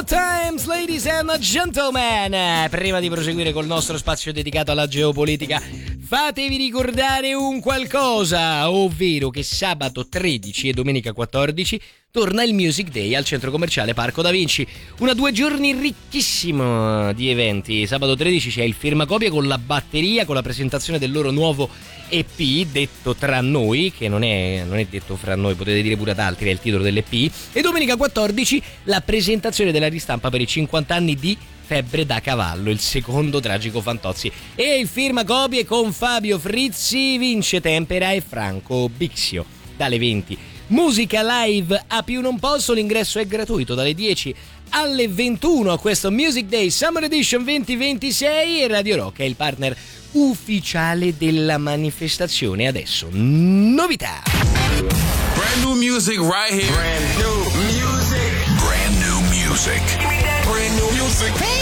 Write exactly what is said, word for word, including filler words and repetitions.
Good times, ladies and gentlemen. Prima di proseguire col nostro spazio dedicato alla geopolitica, fatevi ricordare un qualcosa, ovvero che sabato tredici e domenica quattordici torna il Music Day al centro commerciale Parco da Vinci. Una due giorni ricchissimo di eventi. Sabato tredici c'è il firmacopia con la batteria, con la presentazione del loro nuovo E P, detto tra noi, che non è, non è detto fra noi, potete dire pure ad altri, è il titolo dell'E P. E domenica quattordici la presentazione della ristampa per i cinquanta anni di Febbre da Cavallo, il secondo Tragico Fantozzi. E il firmacopie con Fabio Frizzi, Vince Tempera e Franco Bixio. Dalle venti. Musica live a più non posso, l'ingresso è gratuito dalle dieci alle ventuno a questo Music Day Summer Edition venti ventisei e Radio Rock è il partner ufficiale della manifestazione. Adesso novità. Brand new music right here. Brand new music. Brand new music. Brand new music.